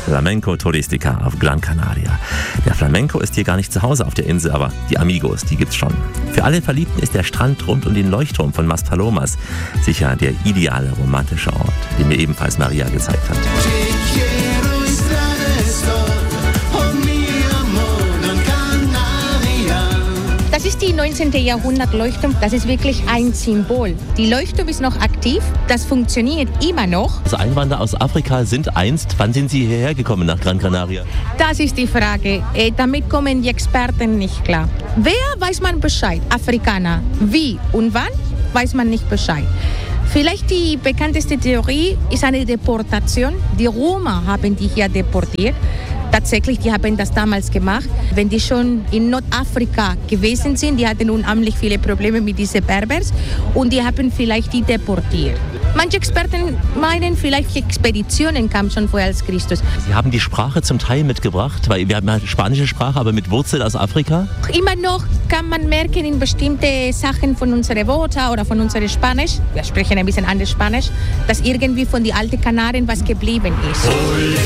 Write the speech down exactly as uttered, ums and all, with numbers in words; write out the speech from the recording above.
Flamenco Turistica auf Gran Canaria. Der Flamenco ist hier gar nicht zu Hause auf der Insel, aber die Amigos, die gibt's schon. Für alle Verliebten ist der Strand rund um den Leuchtturm von Maspalomas sicher der ideale romantische Ort, den mir ebenfalls Maria gezeigt hat. Das ist die neunzehnten. Jahrhundert Leuchtturm. Das ist wirklich ein Symbol. Die Leuchtturm ist noch aktiv. Das funktioniert immer noch. Also Einwanderer aus Afrika sind einst. Wann sind Sie hierher gekommen nach Gran Canaria? Das ist die Frage. Äh, damit kommen die Experten nicht klar. Wer weiß man Bescheid? Afrikaner. Wie und wann weiß man nicht Bescheid. Vielleicht die bekannteste Theorie ist eine Deportation. Die Roma haben die hier deportiert. Tatsächlich, die haben das damals gemacht. Wenn die schon in Nordafrika gewesen sind, die hatten unheimlich viele Probleme mit diesen Berbers und die haben vielleicht die deportiert. Manche Experten meinen, vielleicht die Expeditionen kamen schon vorher als Christus. Sie haben die Sprache zum Teil mitgebracht, weil wir haben eine spanische Sprache, aber mit Wurzeln aus Afrika. Immer noch kann man merken in bestimmte Sachen von unseren Worten oder von unserem Spanisch, wir sprechen ein bisschen anders Spanisch, dass irgendwie von den alten Kanaren was geblieben ist.